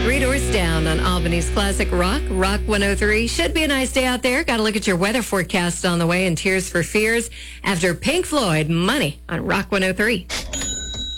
Three doors down on Albany's classic rock, Rock 103. Should be a nice day out there. Got to look at your weather forecast on the way and Tears for Fears after Pink Floyd, Money on Rock 103.